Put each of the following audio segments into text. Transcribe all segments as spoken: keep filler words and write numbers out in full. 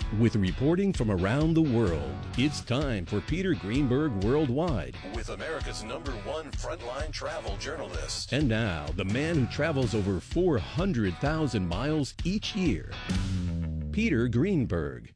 With reporting from around the world, it's time for Peter Greenberg Worldwide. With America's number one frontline travel journalist. And now, the man who travels over four hundred thousand miles each year, Peter Greenberg.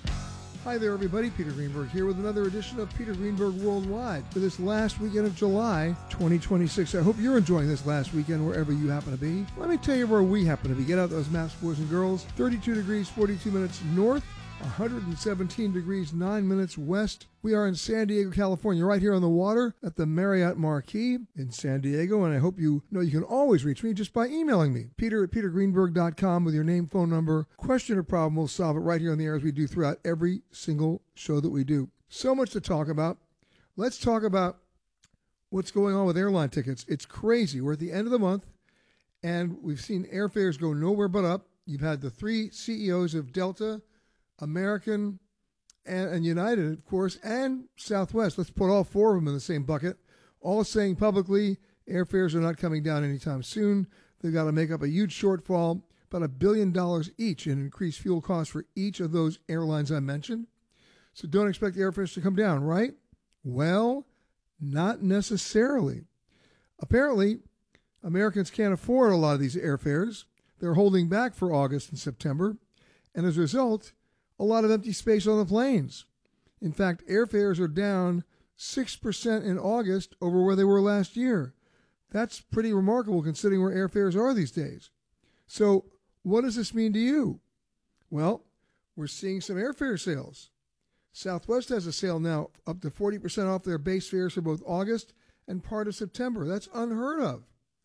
Hi there, everybody. Peter Greenberg here with another edition of Peter Greenberg Worldwide for this last weekend of July twenty twenty-six. I hope you're enjoying this last weekend wherever you happen to be. Let me tell you where we happen to be. Get out those maps, boys and girls. thirty-two degrees, forty-two minutes north. one hundred seventeen degrees, nine minutes west. We are in San Diego, California, right here on the water at the Marriott Marquis in San Diego. And I hope you know you can always reach me just by emailing me, peter at peter greenberg dot com, with your name, phone number, question or problem. We'll solve it right here on the air as we do throughout every single show that we do. So much to talk about. Let's talk about what's going on with airline tickets. It's crazy. We're at the end of the month, and we've seen airfares go nowhere but up. You've had the three C E Os of Delta, American, and, and United, of course, and Southwest. Let's put all four of them in the same bucket. All saying publicly airfares are not coming down anytime soon. They've got to make up a huge shortfall, about a billion dollars each in increased fuel costs for each of those airlines I mentioned. So don't expect the airfares to come down, right? Well, not necessarily. Apparently, Americans can't afford a lot of these airfares. They're holding back for August and September. And as a result, a lot of empty space on the planes. In fact, airfares are down six percent in August over where they were last year. That's pretty remarkable considering where airfares are these days. So what does this mean to you? Well, we're seeing some airfare sales. Southwest has a sale now up to forty percent off their base fares for both August and part of September. That's unheard of.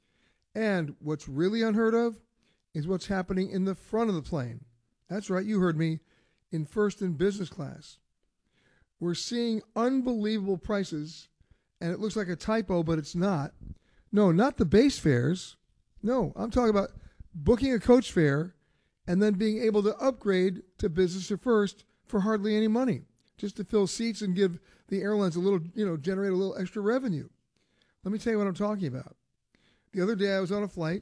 And what's really unheard of is what's happening in the front of the plane. That's right, you heard me. In first and business class. We're seeing unbelievable prices, and it looks like a typo, but it's not. No, not the base fares. No, I'm talking about booking a coach fare and then being able to upgrade to business or first for hardly any money, just to fill seats and give the airlines a little, you know, generate a little extra revenue. Let me tell you what I'm talking about. The other day I was on a flight,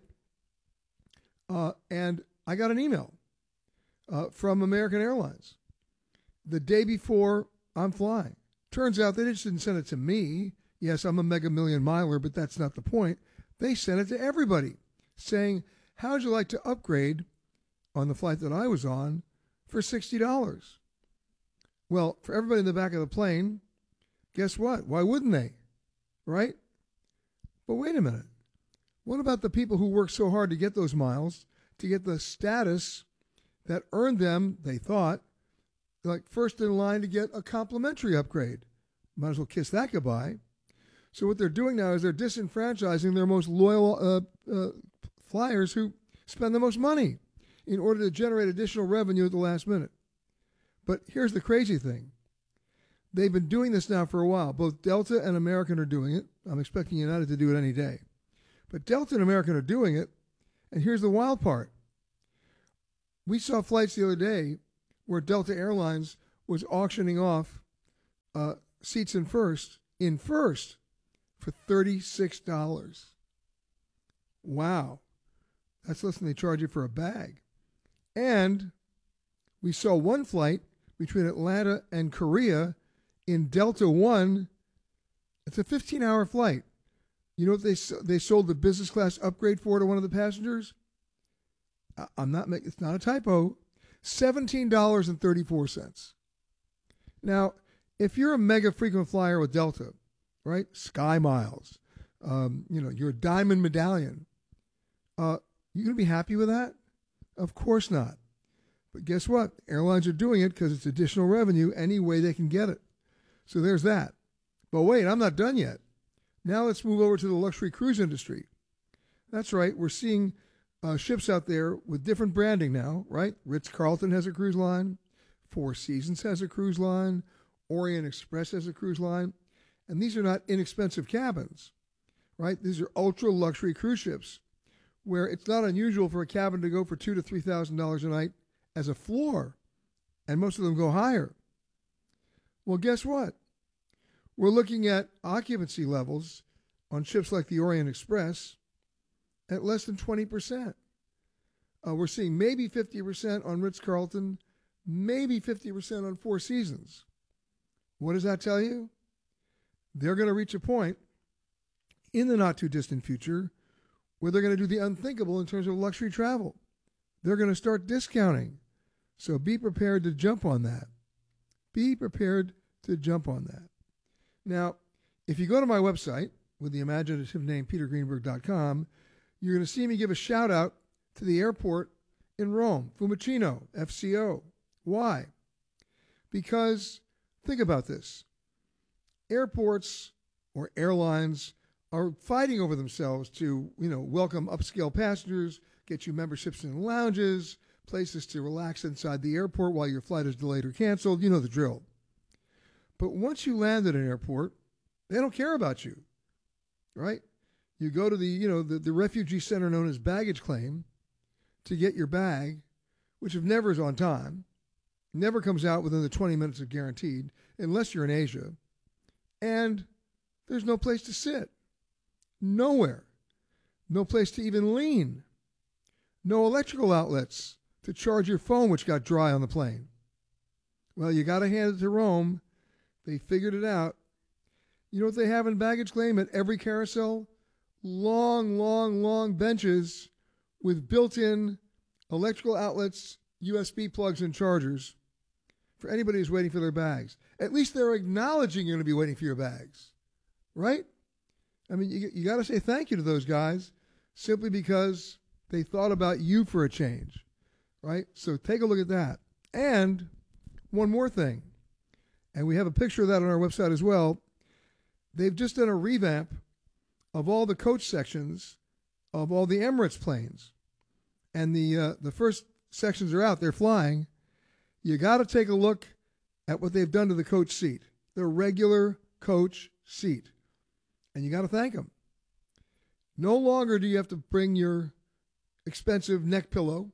uh, and I got an email Uh, from American Airlines the day before I'm flying. Turns out they just didn't send it to me. Yes, I'm a mega million miler, but that's not the point. They sent it to everybody saying, how would you like to upgrade on the flight that I was on for sixty dollars? Well, for everybody in the back of the plane, guess what? Why wouldn't they? Right? But wait a minute. What about the people who work so hard to get those miles, to get the status that earned them, they thought, like first in line to get a complimentary upgrade? Might as well kiss that goodbye. So what they're doing now is they're disenfranchising their most loyal uh, uh, flyers who spend the most money in order to generate additional revenue at the last minute. But here's the crazy thing. They've been doing this now for a while. Both Delta and American are doing it. I'm expecting United to do it any day. But Delta and American are doing it. And here's the wild part. We saw flights the other day where Delta Airlines was auctioning off uh, seats in first, in first, for thirty-six dollars. Wow. That's less than they charge you for a bag. And we saw one flight between Atlanta and Korea in Delta One. It's a fifteen-hour flight. You know what they they sold the business class upgrade for to one of the passengers? I'm not making, it's not a typo, seventeen dollars and thirty-four cents. Now, if you're a mega frequent flyer with Delta, right, Sky Miles, um, you know, you're a diamond medallion, uh, you going to be happy with that? Of course not. But guess what? Airlines are doing it because it's additional revenue any way they can get it. So there's that. But wait, I'm not done yet. Now let's move over to the luxury cruise industry. That's right, we're seeing Uh, ships out there with different branding now, right? Ritz-Carlton has a cruise line. Four Seasons has a cruise line. Orient Express has a cruise line. And these are not inexpensive cabins, right? These are ultra-luxury cruise ships where it's not unusual for a cabin to go for two thousand to three thousand dollars a night as a floor, and most of them go higher. Well, guess what? We're looking at occupancy levels on ships like the Orient Express at less than twenty percent. Uh, we're seeing maybe fifty percent on Ritz-Carlton, maybe fifty percent on Four Seasons. What does that tell you? They're going to reach a point in the not-too-distant future where they're going to do the unthinkable in terms of luxury travel. They're going to start discounting. So be prepared to jump on that. Be prepared to jump on that. Now, if you go to my website with the imaginative name peter greenberg dot com, you're going to see me give a shout-out to the airport in Rome, Fiumicino, F C O. Why? Because, think about this. Airports or airlines are fighting over themselves to, you know, welcome upscale passengers, get you memberships in lounges, places to relax inside the airport while your flight is delayed or canceled. You know the drill. But once you land at an airport, they don't care about you, right? You go to the, you know, the, the refugee center known as baggage claim to get your bag, which if never is on time, never comes out within the twenty minutes of guaranteed, unless you're in Asia. And there's no place to sit. Nowhere. No place to even lean. No electrical outlets to charge your phone, which got dry on the plane. Well, you got to hand it to Rome. They figured it out. You know what they have in baggage claim at every carousel? Long, long, long benches with built-in electrical outlets, U S B plugs, and chargers for anybody who's waiting for their bags. At least they're acknowledging you're going to be waiting for your bags, right? I mean, you, you got to say thank you to those guys simply because they thought about you for a change, right? So take a look at that. And one more thing, and we have a picture of that on our website as well. They've just done a revamp of all the coach sections of all the Emirates planes. And the uh, the first sections are out. They're flying. You got to take a look at what they've done to the coach seat, the regular coach seat. And you got to thank them. No longer do you have to bring your expensive neck pillow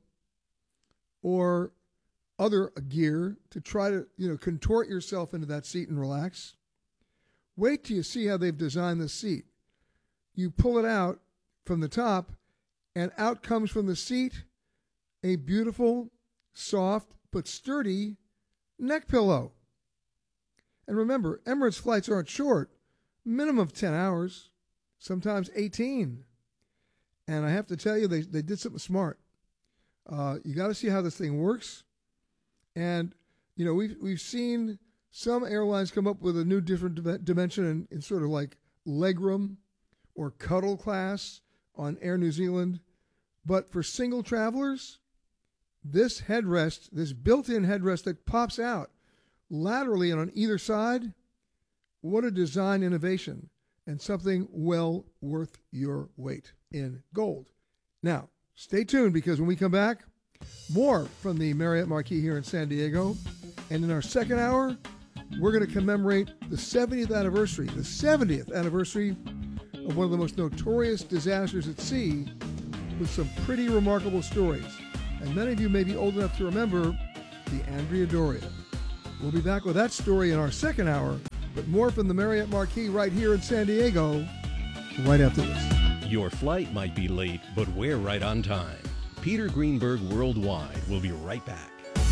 or other gear to try to, you know, contort yourself into that seat and relax. Wait till you see how they've designed the seat. You pull it out from the top, and out comes from the seat a beautiful, soft, but sturdy neck pillow. And remember, Emirates flights aren't short. Minimum of ten hours, sometimes eighteen. And I have to tell you, they, they did something smart. Uh, you got to see how this thing works. And, you know, we've, we've seen some airlines come up with a new different dim- dimension in, in sort of like legroom or cuddle class on Air New Zealand. But for single travelers, this headrest, this built-in headrest that pops out laterally and on either side, what a design innovation and something well worth your weight in gold. Now, stay tuned because when we come back, more from the Marriott Marquis here in San Diego. And in our second hour, we're going to commemorate the seventieth anniversary, the seventieth anniversary of one of the most notorious disasters at sea with some pretty remarkable stories. And many of you may be old enough to remember the Andrea Doria. We'll be back with that story in our second hour, but more from the Marriott Marquis right here in San Diego right after this. Your flight might be late, but we're right on time. Peter Greenberg Worldwide will be right back.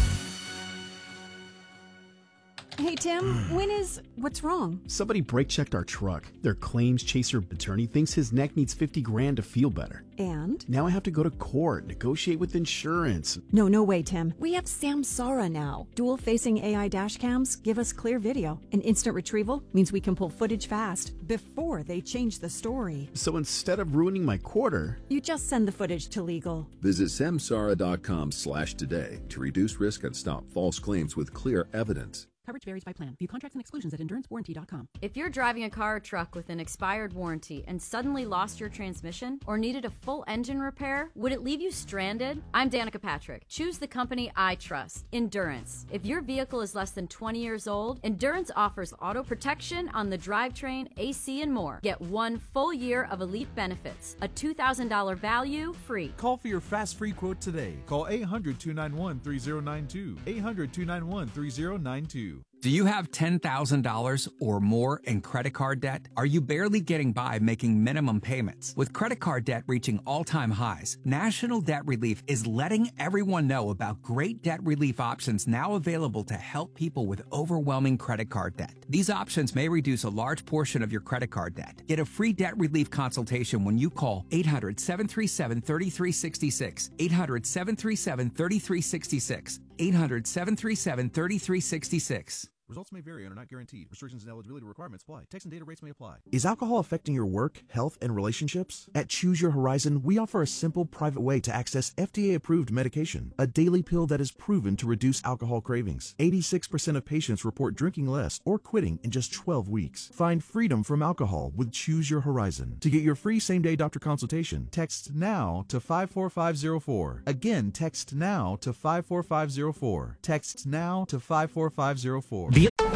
Hey, Tim, when is... What's wrong? Somebody brake-checked our truck. Their claims chaser attorney thinks his neck needs fifty grand to feel better. And? Now I have to go to court, negotiate with insurance. No, no way, Tim. We have Samsara now. Dual-facing A I dash cams give us clear video. And instant retrieval means we can pull footage fast before they change the story. So instead of ruining my quarter... You just send the footage to legal. Visit samsara.com slash today to reduce risk and stop false claims with clear evidence. Coverage varies by plan. View contracts and exclusions at endurance warranty dot com. If you're driving a car or truck with an expired warranty and suddenly lost your transmission or needed a full engine repair, would it leave you stranded? I'm Danica Patrick. Choose the company I trust, Endurance. If your vehicle is less than twenty years old, Endurance offers auto protection on the drivetrain, A C, and more. Get one full year of elite benefits, a two thousand dollars value free. Call for your fast free quote today. Call eight hundred, two nine one, three zero nine two. eight hundred, two nine one, three zero nine two. Do you have ten thousand dollars or more in credit card debt? Are you barely getting by making minimum payments? With credit card debt reaching all-time highs, National Debt Relief is letting everyone know about great debt relief options now available to help people with overwhelming credit card debt. These options may reduce a large portion of your credit card debt. Get a free debt relief consultation when you call eight hundred, seven three seven, three three six six, eight hundred, seven three seven, three three six six, eight hundred, seven three seven, three three six six. Results may vary and are not guaranteed. Restrictions and eligibility requirements apply. Text and data rates may apply. Is alcohol affecting your work, health, and relationships? At Choose Your Horizon, we offer a simple, private way to access F D A-approved medication, a daily pill that is proven to reduce alcohol cravings. eighty-six percent of patients report drinking less or quitting in just twelve weeks. Find freedom from alcohol with Choose Your Horizon. To get your free same-day doctor consultation, text NOW to five four five zero four. Again, text NOW to five four five zero four. Text NOW to five four five zero four.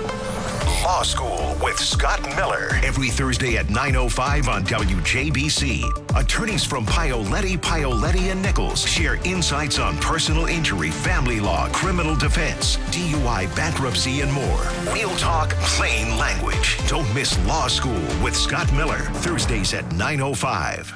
Law School with Scott Miller. Every Thursday at nine oh five on W J B C. Attorneys from Paoletti, Paoletti and Nichols share insights on personal injury, family law, criminal defense, D U I, bankruptcy, and more. Real talk, plain language. Don't miss Law School with Scott Miller. Thursdays at nine oh five.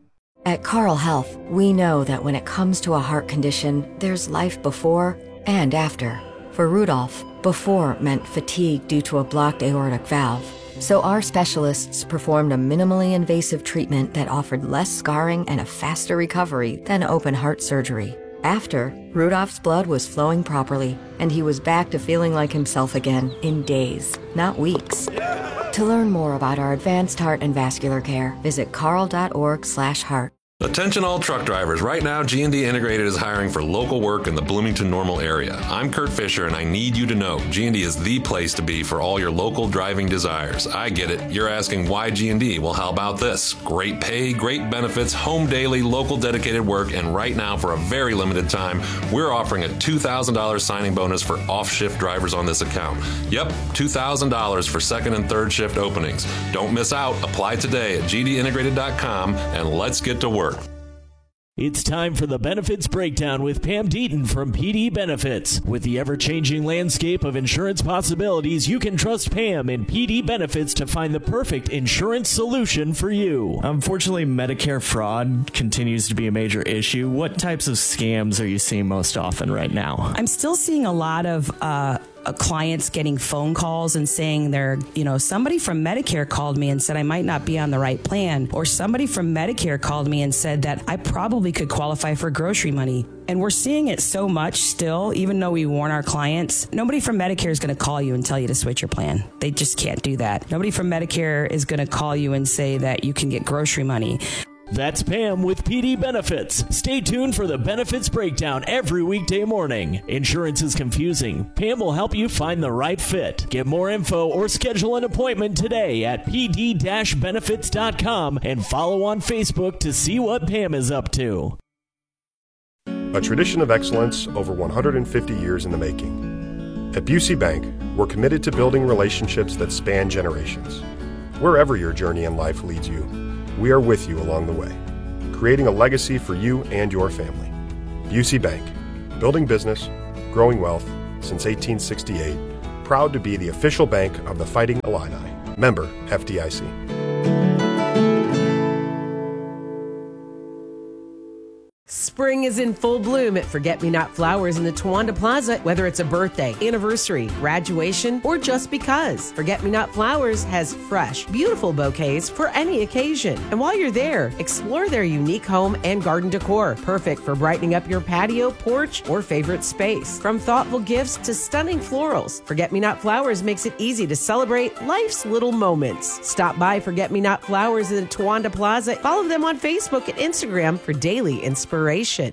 At Carle Health, we know that when it comes to a heart condition, there's life before and after. For Rudolph, before meant fatigue due to a blocked aortic valve. So our specialists performed a minimally invasive treatment that offered less scarring and a faster recovery than open heart surgery. After, Rudolph's blood was flowing properly, and he was back to feeling like himself again in days, not weeks. To learn more about our advanced heart and vascular care, visit carle.org slash heart. Attention all truck drivers. Right now, G and D Integrated is hiring for local work in the Bloomington-Normal area. I'm Kurt Fisher, and I need you to know G and D is the place to be for all your local driving desires. I get it. You're asking why G and D? Well, how about this? Great pay, great benefits, home daily, local dedicated work, and right now, for a very limited time, we're offering a two thousand dollars signing bonus for off-shift drivers on this account. Yep, two thousand dollars for second and third shift openings. Don't miss out. Apply today at g d integrated dot com, and let's get to work. It's time for the Benefits Breakdown with Pam Deaton from P D Benefits. With the ever-changing landscape of insurance possibilities, you can trust Pam and P D Benefits to find the perfect insurance solution for you. Unfortunately, Medicare fraud continues to be a major issue. What types of scams are you seeing most often right now? I'm still seeing a lot of uh, uh, clients getting phone calls and saying they're, you know, somebody from Medicare called me and said I might not be on the right plan, or somebody from Medicare called me and said that I probably could qualify for grocery money. And we're seeing it so much still, even though we warn our clients. Nobody from Medicare is going to call you and tell you to switch your plan. They just can't do that. Nobody from Medicare is going to call you and say that you can get grocery money. That's Pam with P D Benefits. Stay tuned for the Benefits Breakdown every weekday morning. Insurance is confusing. Pam will help you find the right fit. Get more info or schedule an appointment today at p d dash benefits dot com and follow on Facebook to see what Pam is up to. A tradition of excellence over one hundred fifty years in the making. At Busey Bank, we're committed to building relationships that span generations. Wherever your journey in life leads you, we are with you along the way, creating a legacy for you and your family. Busey Bank, building business, growing wealth since eighteen sixty-eight, proud to be the official bank of the Fighting Illini. Member F D I C. Spring is in full bloom at Forget-Me-Not Flowers in the Towanda Plaza. Whether it's a birthday, anniversary, graduation, or just because, Forget-Me-Not Flowers has fresh, beautiful bouquets for any occasion. And while you're there, explore their unique home and garden decor, perfect for brightening up your patio, porch, or favorite space. From thoughtful gifts to stunning florals, Forget-Me-Not Flowers makes it easy to celebrate life's little moments. Stop by Forget-Me-Not Flowers in the Towanda Plaza. Follow them on Facebook and Instagram for daily inspiration.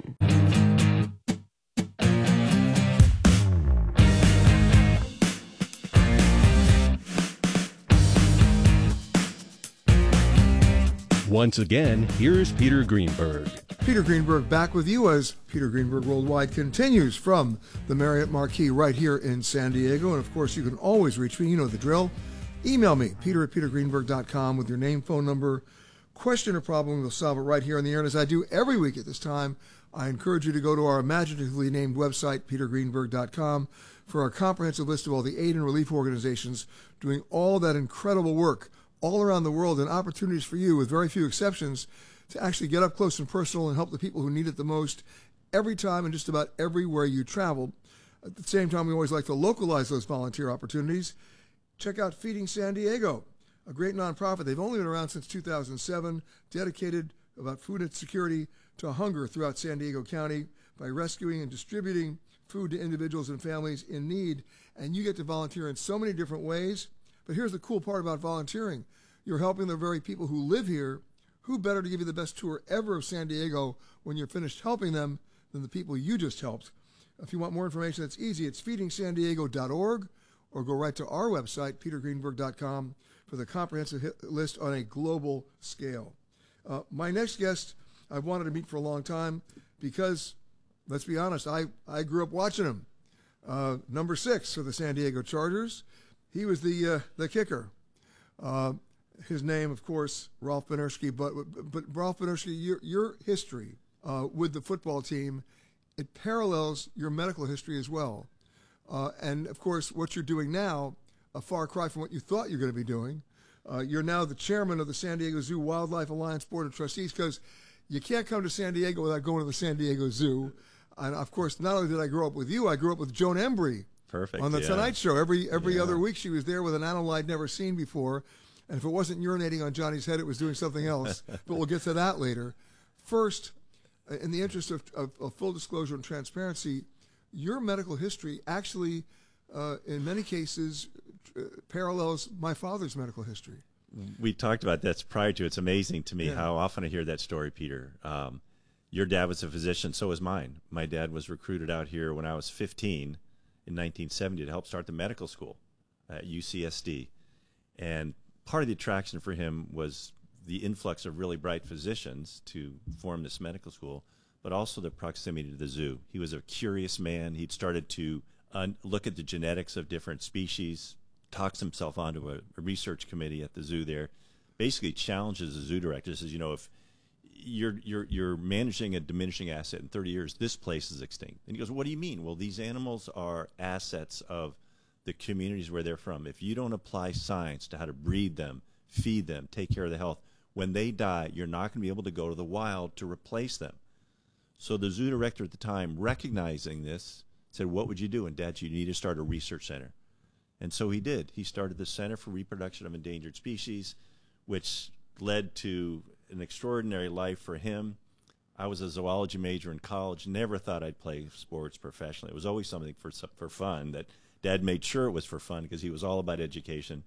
Once again, here's Peter Greenberg. Peter Greenberg back with you as Peter Greenberg Worldwide continues from the Marriott Marquis right here in San Diego. And of course, you can always reach me. You know the drill. Email me, peter at peter greenberg dot com, with your name, phone number, question or problem. We'll solve it right here on the air. And as I do every week at this time, I encourage you to go to our imaginatively named website, peter greenberg dot com, for our comprehensive list of all the aid and relief organizations doing all that incredible work all around the world, and opportunities for you, with very few exceptions, to actually get up close and personal and help the people who need it the most every time and just about everywhere you travel. At the same time, we always like to localize those volunteer opportunities. Check out Feeding San Diego, a great nonprofit. They've only been around since two thousand seven, dedicated about food insecurity to hunger throughout San Diego County by rescuing and distributing food to individuals and families in need. And you get to volunteer in so many different ways. But here's the cool part about volunteering. You're helping the very people who live here. Who better to give you the best tour ever of San Diego when you're finished helping them than the people you just helped? If you want more information, that's easy. It's feeding san diego dot org, or go right to our website, peter greenberg dot com, for the comprehensive hit list on a global scale. Uh, my next guest I've wanted to meet for a long time because, let's be honest, I, I grew up watching him. Uh, number six for the San Diego Chargers. He was the uh, the kicker. Uh, his name, of course, Ralph Benerschke. But but Ralph Benerschke, your your history uh, with the football team, it parallels your medical history as well. Uh, and of course, what you're doing now, a far cry from what you thought you were going to be doing. Uh, you're now the chairman of the San Diego Zoo Wildlife Alliance Board of Trustees, because you can't come to San Diego without going to the San Diego Zoo. And of course, not only did I grow up with you, I grew up with Joan Embry. Perfect. On the yeah. Tonight Show. Every every yeah. other week she was there with an animal I'd never seen before. And if it wasn't urinating on Johnny's head, it was doing something else. But we'll get to that later. First, in the interest of, of, of full disclosure and transparency, your medical history actually, uh, in many cases, uh, parallels my father's medical history. We talked about that prior to. It's amazing to me Yeah. how often I hear that story, Peter. Um, your dad was a physician, so was mine. My dad was recruited out here when I was fifteen in nineteen seventy to help start the medical school at U C S D. And part of the attraction for him was the influx of really bright physicians to form this medical school, but also the proximity to the zoo. He was a curious man. He'd started to un- look at the genetics of different species, talks himself onto a, a research committee at the zoo there, basically challenges the zoo director, says, you know, if you're you're you're managing a diminishing asset in thirty years, this place is extinct. And he goes, what do you mean? Well, these animals are assets of the communities where they're from. If you don't apply science to how to breed them, feed them, take care of the health, when they die, you're not going to be able to go to the wild to replace them. So the zoo director at the time, recognizing this, said, what would you do? And Dad, you need to start a research center. And so he did. He started the Center for Reproduction of Endangered Species, which led to an extraordinary life for him. I was a zoology major in college, never thought I'd play sports professionally. It was always something for for fun. That Dad made sure it was for fun because he was all about education.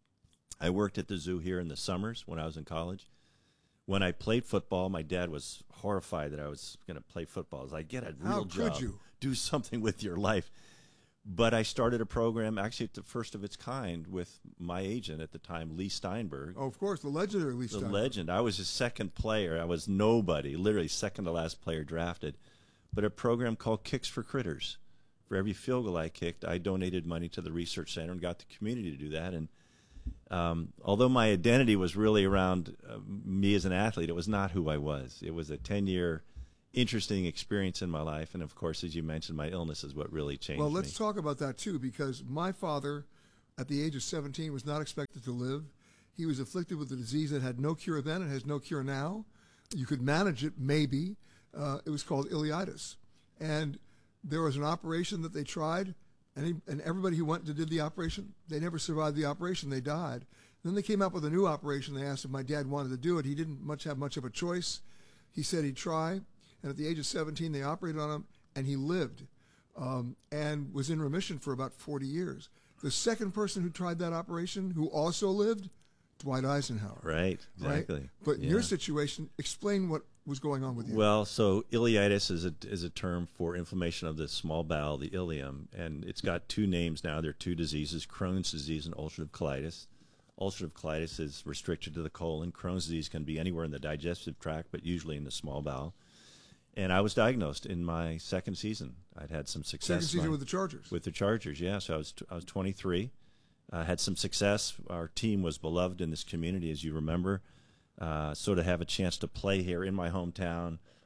I worked at the zoo here in the summers when I was in college. When I played football, my dad was horrified that I was going to play football. I was like, get a real How job. could you? Do something with your life. But I started a program, actually the first of its kind, with my agent at the time, Lee Steinberg. Oh, of course, the legendary Lee The Steinberg. legend. I was his second player. I was nobody, literally second to last player drafted. But a program called Kicks for Critters. For every field goal I kicked, I donated money to the research center and got the community to do that. And um, although my identity was really around uh, me as an athlete, it was not who I was. It was a ten-year interesting experience in my life. And, of course, as you mentioned, my illness is what really changed Well, let's me. talk about that, too, because my father, at the age of seventeen, was not expected to live. He was afflicted with a disease that had no cure then and has no cure now. You could manage it, maybe. Uh, it was called ileitis. And there was an operation that they tried, and, he, and everybody who went and did the operation, they never survived the operation. They died. Then they came up with a new operation. They asked if my dad wanted to do it. He didn't much have much of a choice. He said he'd try. And at the age of seventeen, they operated on him, and he lived um, and was in remission for about forty years. The second person who tried that operation, who also lived, Dwight Eisenhower. Right, exactly. Right? But in Yeah. your situation, explain what was going on with you. Well, so ileitis is a, is a term for inflammation of the small bowel, the ileum, and it's got two names now. There are two diseases, Crohn's disease and ulcerative colitis. Ulcerative colitis is restricted to the colon. Crohn's disease can be anywhere in the digestive tract, but usually in the small bowel. And I was diagnosed in my second season. I'd had some success. Second season my, with the Chargers. With the Chargers, yeah. So I was I was twenty-three. I uh, had some success. Our team was beloved in this community, as you remember. Uh, so to have a chance to play here in my hometown,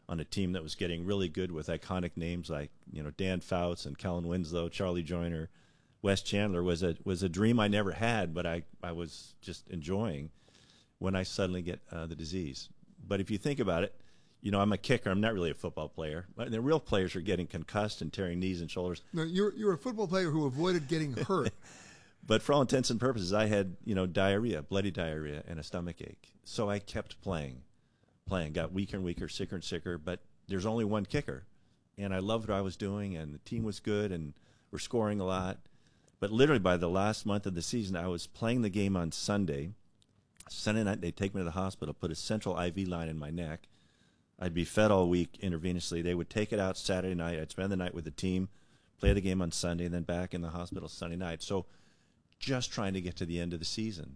on a team that was getting really good with iconic names like, you know, Dan Fouts and Kellen Winslow, Charlie Joyner, Wes Chandler was a was a dream I never had, but I, I was just enjoying when I suddenly get uh, the disease. But if you think about it, you know, I'm a kicker. I'm not really a football player. But the real players are getting concussed and tearing knees and shoulders. No, you're you're a football player who avoided getting hurt. But for all intents and purposes, I had, you know, diarrhea, bloody diarrhea, and a stomach ache. So I kept playing, playing, got weaker and weaker, sicker and sicker. But there's only one kicker, and I loved what I was doing, and the team was good, and we're scoring a lot. But literally by the last month of the season, I was playing the game on Sunday. Sunday night, they'd take me to the hospital, put a central I V line in my neck. I'd be fed all week intravenously. They would take it out Saturday night. I'd spend the night with the team, play the game on Sunday, and then back in the hospital Sunday night. So just trying to get to the end of the season.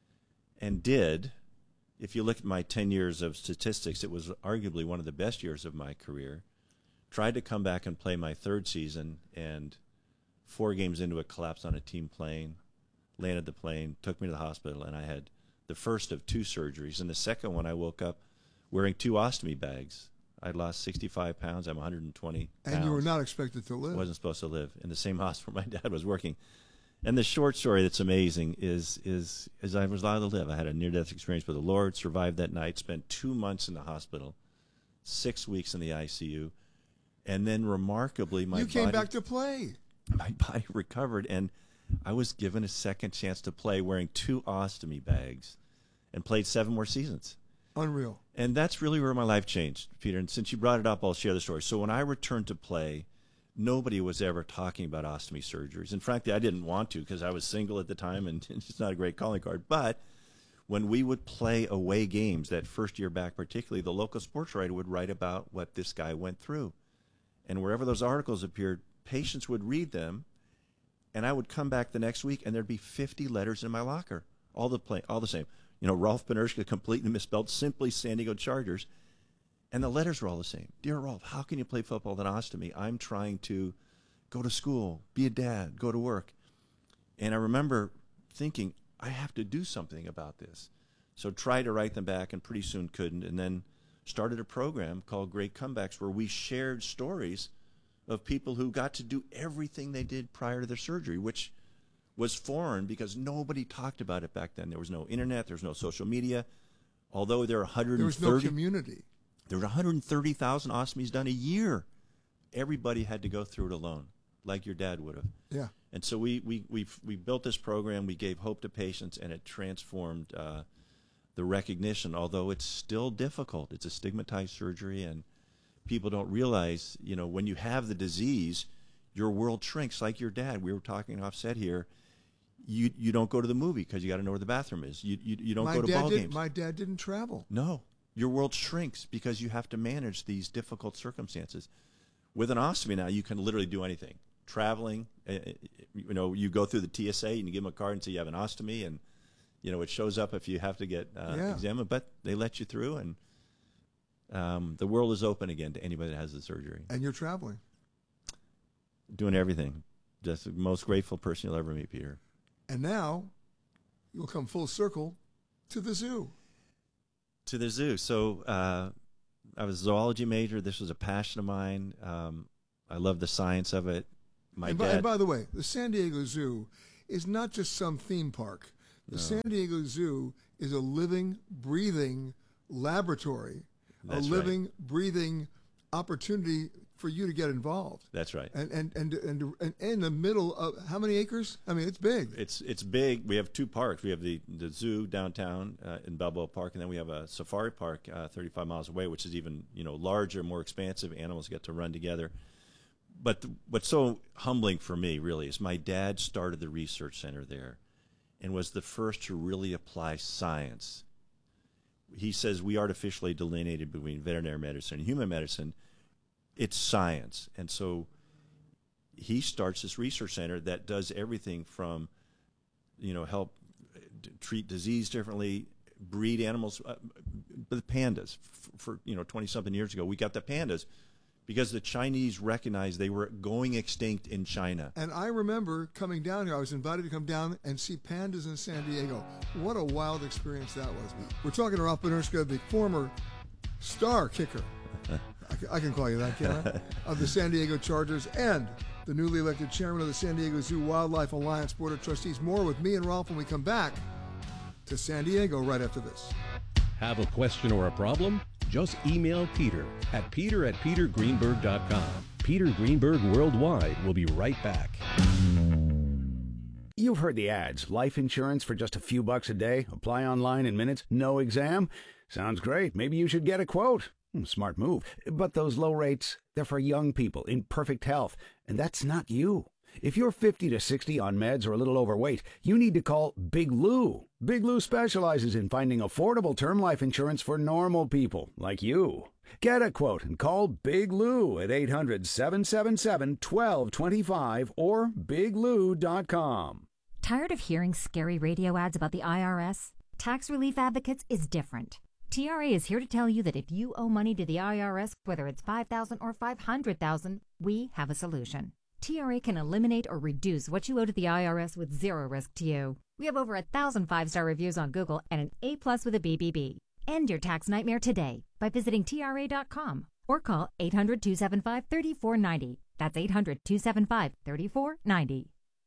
And did. If you look at my ten years of statistics, it was arguably one of the best years of my career. Tried to come back and play my third season, and four games into it, collapsed on a team plane, landed the plane, took me to the hospital, and I had the first of two surgeries. And the second one, I woke up wearing two ostomy bags. I'd lost sixty-five pounds. I'm one hundred twenty pounds. And you were not expected to live. I wasn't supposed to live in the same hospital my dad was working. And the short story that's amazing is is is I was allowed to live. I had a near-death experience with the Lord, survived that night, spent two months in the hospital, six weeks in the I C U, and then remarkably my You came body, back to play. My body recovered, and I was given a second chance to play wearing two ostomy bags and played seven more seasons. Unreal. And that's really where my life changed, Peter. And since you brought it up, I'll share the story. So when I returned to play, nobody was ever talking about ostomy surgeries. And frankly, I didn't want to because I was single at the time, and it's not a great calling card. But when we would play away games, that first year back particularly, the local sports writer would write about what this guy went through. And wherever those articles appeared, patients would read them, and I would come back the next week, and there'd be fifty letters in my locker, all the play, all the same. You know, Rolf Penershka, completely misspelled, simply San Diego Chargers. And the letters were all the same. Dear Rolf, how can you play football with an ostomy? I'm trying to go to school, be a dad, go to work. And I remember thinking, I have to do something about this. So tried to write them back and pretty soon couldn't. And then started a program called Great Comebacks where we shared stories of people who got to do everything they did prior to their surgery, which was foreign because nobody talked about it back then. There was no internet, there was no social media. Although there were one hundred thirty, there was no community. There were one hundred thirty thousand ostomies done a year. Everybody had to go through it alone, like your dad would have. Yeah. And so we we we we built this program. We gave hope to patients, and it transformed uh, the recognition. Although it's still difficult, it's a stigmatized surgery, and people don't realize, you know, when you have the disease, your world shrinks. Like your dad, we were talking offset here. You you don't go to the movie because you got to know where the bathroom is. You you, you don't my go to dad ball did, games. My dad didn't travel. No, your world shrinks because you have to manage these difficult circumstances. With an ostomy now, you can literally do anything. Traveling, uh, you know, you go through the T S A and you give them a card and say you have an ostomy, and you know it shows up if you have to get uh, yeah. examined. But they let you through, and um, the world is open again to anybody that has the surgery. And you're traveling, doing everything. Just the most grateful person you'll ever meet, Peter. And now you'll come full circle to the zoo. To the zoo. So uh, I was a zoology major. This was a passion of mine. Um, I love the science of it. My and by, dad. And by the way, the San Diego Zoo is not just some theme park. The No. San Diego Zoo is a living, breathing laboratory, That's a living, breathing opportunity for you to get involved. That's right. And and, and and and in the middle of how many acres? I mean, it's big. It's it's big. We have two parks. We have the, the zoo downtown uh, in Balboa Park, and then we have a safari park uh, thirty-five miles away, which is even you know larger, more expansive. Animals get to run together. But the, what's so humbling for me, really, is my dad started the research center there and was the first to really apply science. He says we artificially delineated between veterinary medicine and human medicine. It's science. And so he starts this research center that does everything from, you know, help treat disease differently, breed animals. Uh, the pandas, for, for you know, twenty-something years ago, we got the pandas because the Chinese recognized they were going extinct in China. And I remember coming down here. I was invited to come down and see pandas in San Diego. What a wild experience that was. We're talking to Rolf Penershka, the former star kicker I can, I can call you that, can I? Of the San Diego Chargers and the newly elected chairman of the San Diego Zoo Wildlife Alliance Board of Trustees. More with me and Ralph when we come back to San Diego right after this. Have a question or a problem? Just email Peter at peter at peter greenberg dot com. Peter Greenberg Worldwide will be right back. You've heard the ads. Life insurance for just a few bucks a day. Apply online in minutes. No exam. Sounds great. Maybe you should get a quote. Smart move. But those low rates, they're for young people in perfect health. And that's not you. If you're fifty to sixty on meds or a little overweight, you need to call Big Lou. Big Lou specializes in finding affordable term life insurance for normal people like you. Get a quote and call Big Lou at eight hundred, seven seven seven, one two two five or big lou dot com. Tired of hearing scary radio ads about the I R S? Tax Relief Advocates is different. T R A is here to tell you that if you owe money to the I R S, whether it's five thousand dollars or five hundred thousand dollars, we have a solution. T R A can eliminate or reduce what you owe to the I R S with zero risk to you. We have over a thousand five-star reviews on Google and an A plus with a B B B. End your tax nightmare today by visiting T R A dot com or call eight hundred, two seven five, three four nine zero. That's eight hundred, two seven five, three four nine zero.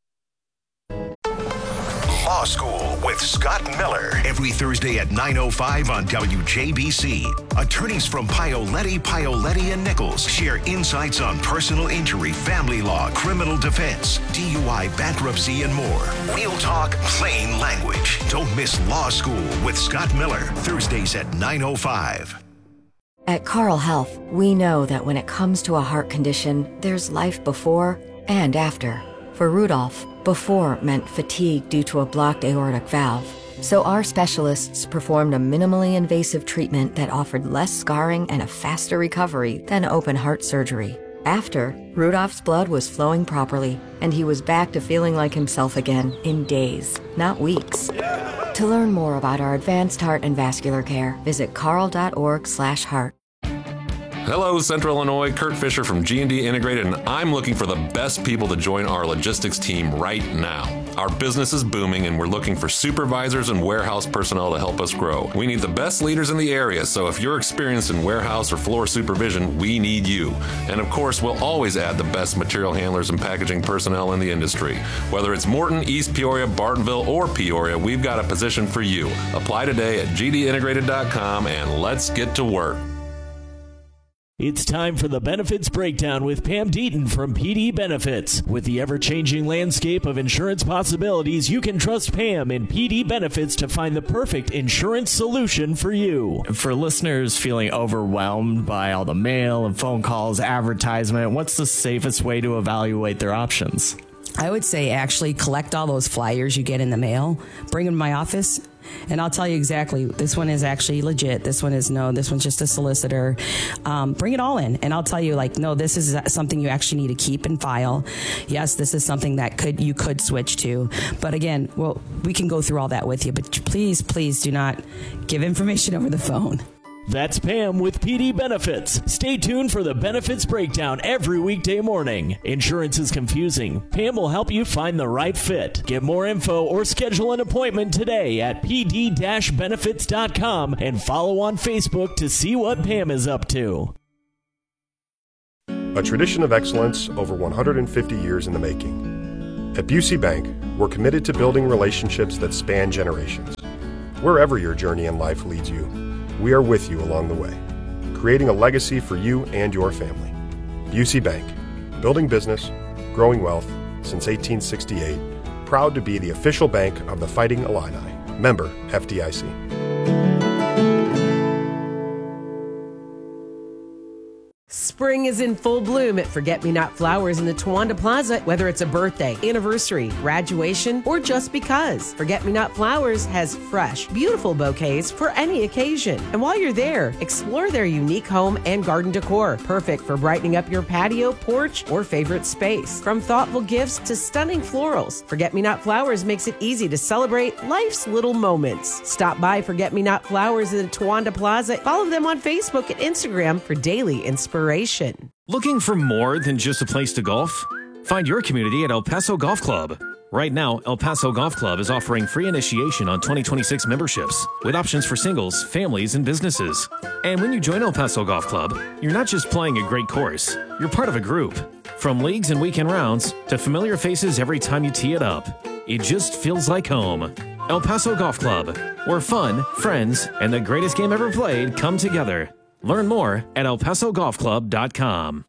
Law School with Scott Miller. Every Thursday at nine oh five on W J B C. Attorneys from Paoletti, Paoletti and Nichols share insights on personal injury, family law, criminal defense, D U I, bankruptcy, and more. We'll talk plain language. Don't miss Law School with Scott Miller. Thursdays at nine oh five. At Carle Health, we know that when it comes to a heart condition, there's life before and after. For Rudolph, before meant fatigue due to a blocked aortic valve. So our specialists performed a minimally invasive treatment that offered less scarring and a faster recovery than open heart surgery. After, Rudolph's blood was flowing properly, and he was back to feeling like himself again in days, not weeks. To learn more about our advanced heart and vascular care, visit carle.org slash heart. Hello, Central Illinois. Kurt Fisher from G and D Integrated, and I'm looking for the best people to join our logistics team right now. Our business is booming, and we're looking for supervisors and warehouse personnel to help us grow. We need the best leaders in the area, so if you're experienced in warehouse or floor supervision, we need you. And of course, we'll always add the best material handlers and packaging personnel in the industry. Whether it's Morton, East Peoria, Bartonville, or Peoria, we've got a position for you. Apply today at g d integrated dot com, and let's get to work. It's time for the Benefits Breakdown with Pam Deaton from P D Benefits. With the ever-changing landscape of insurance possibilities, you can trust Pam in P D Benefits to find the perfect insurance solution for you. For listeners feeling overwhelmed by all the mail and phone calls, advertisement, what's the safest way to evaluate their options? I would say actually collect all those flyers you get in the mail, bring them to my office, and I'll tell you exactly, this one is actually legit. This one is no, this one's just a solicitor. Um, bring it all in, and I'll tell you, like, no, this is something you actually need to keep and file. Yes, this is something that could you could switch to. But again, well, we can go through all that with you. But please, please do not give information over the phone. That's Pam with P D Benefits. Stay tuned for the Benefits Breakdown every weekday morning. Insurance is confusing. Pam will help you find the right fit. Get more info or schedule an appointment today at p d dash benefits dot com and follow on Facebook to see what Pam is up to. A tradition of excellence over one hundred fifty years in the making. At Busey Bank, we're committed to building relationships that span generations. Wherever your journey in life leads you, we are with you along the way, creating a legacy for you and your family. Busey Bank, building business, growing wealth since eighteen sixty-eight, proud to be the official bank of the Fighting Illini. Member F D I C. Spring is in full bloom at Forget-Me-Not Flowers in the Towanda Plaza. Whether it's a birthday, anniversary, graduation, or just because, Forget-Me-Not Flowers has fresh, beautiful bouquets for any occasion. And while you're there, explore their unique home and garden decor, perfect for brightening up your patio, porch, or favorite space. From thoughtful gifts to stunning florals, Forget-Me-Not Flowers makes it easy to celebrate life's little moments. Stop by Forget-Me-Not Flowers in the Towanda Plaza. Follow them on Facebook and Instagram for daily inspiration. Looking for more than just a place to golf? Find your community at El Paso Golf Club. Right now, El Paso Golf Club is offering free initiation on twenty twenty-six memberships with options for singles, families, and businesses. And when you join El Paso Golf Club, you're not just playing a great course, you're part of a group. From leagues and weekend rounds to familiar faces every time you tee it up, it just feels like home. El Paso Golf Club, where fun, friends, and the greatest game ever played come together. Learn more at el paso golf club dot com.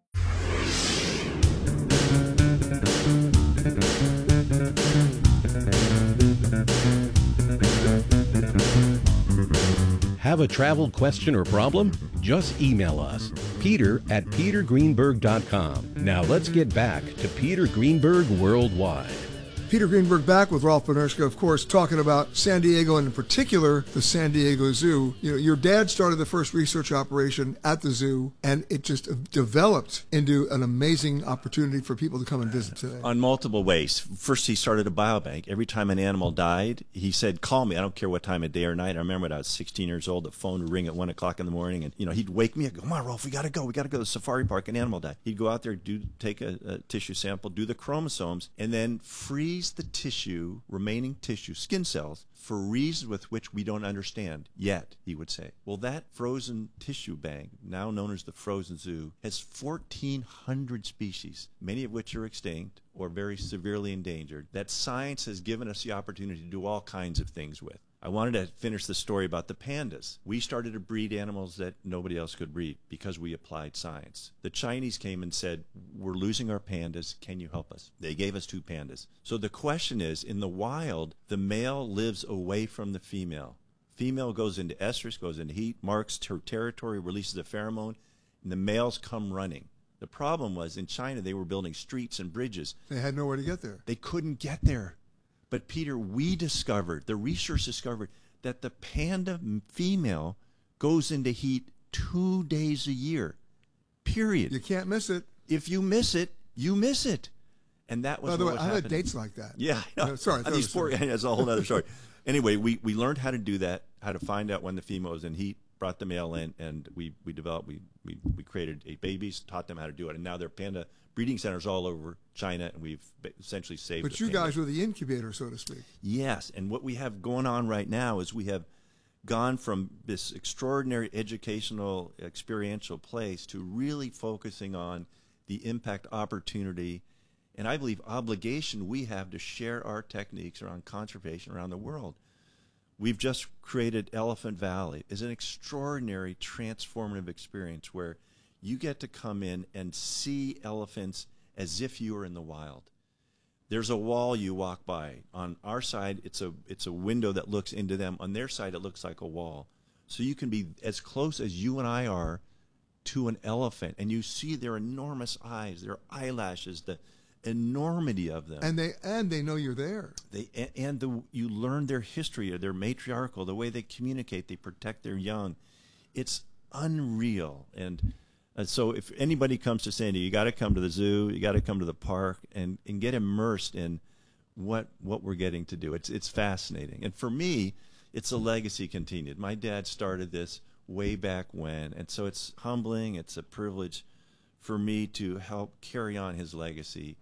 Have a travel question or problem? Just email us, Peter at peter greenberg dot com. Now let's get back to Peter Greenberg Worldwide. Peter Greenberg back with Rolf Benirschke, of course, talking about San Diego and in particular the San Diego Zoo. You know, your dad started the first research operation at the zoo, and it just developed into an amazing opportunity for people to come and visit today. On multiple ways. First, he started a biobank. Every time an animal died, he said, call me. I don't care what time of day or night. I remember when I was sixteen years old, the phone would ring at one o'clock in the morning, and you know he'd wake me up, go, come on, Rolf, we got to go. We got to go to the safari park. An animal died. He'd go out there, do take a, a tissue sample, do the chromosomes, and then freeze the tissue, remaining tissue, skin cells, for reasons with which we don't understand yet, he would say. Well, that frozen tissue bank, now known as the Frozen Zoo, has fourteen hundred species, many of which are extinct or very severely endangered, that science has given us the opportunity to do all kinds of things with. I wanted to finish the story about the pandas. We started to breed animals that nobody else could breed because we applied science. The Chinese came and said, we're losing our pandas, can you help us? They gave us two pandas. So the question is, in the wild, the male lives away from the female. Female goes into estrus, goes into heat, marks her territory, releases a pheromone, and the males come running. The problem was, in China, they were building streets and bridges. They had nowhere to get there. They couldn't get there. But Peter, we discovered, the research discovered, that the panda female goes into heat two days a year, period. You can't miss it. If you miss it, you miss it. And that was By the what way, was I happening. had dates like that. Yeah. I know. No, sorry. On these four, that's a whole other story. Anyway, we, we learned how to do that, how to find out when the female was in heat, brought the male in, and we, we developed, we, we, we created eight babies, taught them how to do it, and now there are panda breeding centers all over China, and we've essentially saved But the you pandas. guys were the incubator, so to speak. Yes, and what we have going on right now is we have gone from this extraordinary educational, experiential place to really focusing on the impact opportunity and I believe obligation we have to share our techniques around conservation around the world. We've just created Elephant Valley. It's an extraordinary transformative experience where you get to come in and see elephants as if you were in the wild. There's a wall you walk by. On our side, it's a it's a window that looks into them. On their side, it looks like a wall. So you can be as close as you and I are to an elephant, and you see their enormous eyes, their eyelashes, the enormity of them. And they and they know you're there. They and the you learn their history, their matriarchal, the way they communicate, they protect their young. It's unreal. And uh, so if anybody comes to San Diego, you got to come to the zoo, you got to come to the park, and and get immersed in what what we're getting to do. It's it's fascinating. And for me, it's a legacy continued. My dad started this way back when, and so it's humbling. It's a privilege for me to help carry on his legacy.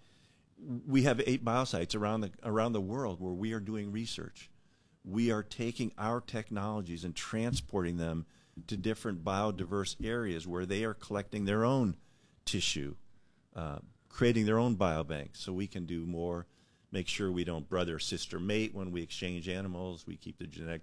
We have eight biosites around the around the world where we are doing research. We are taking our technologies and transporting them to different biodiverse areas where they are collecting their own tissue, uh, creating their own biobanks, so we can do more, make sure we don't brother sister mate when we exchange animals. We keep the genetic